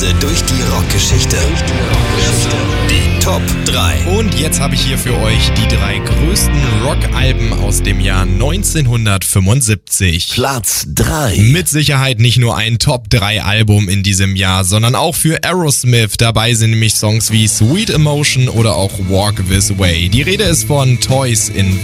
Reise durch die Rockgeschichte. Die Top 3. Und jetzt habe ich hier für euch die 3 größten Rockalben aus dem Jahr 1975. Platz 3. Mit Sicherheit nicht nur ein Top 3 Album in diesem Jahr, sondern auch für Aerosmith. Dabei sind nämlich Songs wie Sweet Emotion oder auch Walk This Way. Die Rede ist von Toys in